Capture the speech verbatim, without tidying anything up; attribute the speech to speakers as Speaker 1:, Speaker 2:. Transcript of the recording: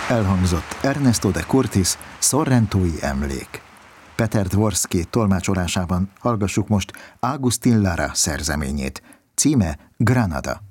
Speaker 1: Elhangzott Ernesto de Curtis Sorrentói emlék. Peter Dvorsky tolmácsolásában hallgassuk most Agustín Lara szerzeményét. Címe Granada.